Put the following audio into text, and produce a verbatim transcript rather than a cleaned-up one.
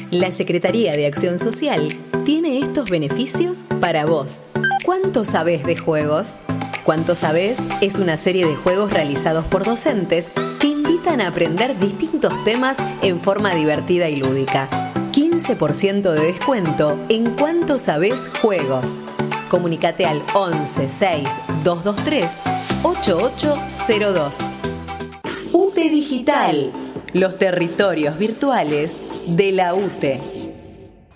La Secretaría de Acción Social tiene estos beneficios para vos. ¿Cuánto sabés de juegos? ¿Cuánto sabés? Es una serie de juegos realizados por docentes que invitan a aprender distintos temas en forma divertida y lúdica. quince por ciento de descuento en Cuánto Sabés Juegos. Comunicate al once seis dos dos tres ocho ocho cero dos. U T E Digital, los territorios virtuales de la U T E.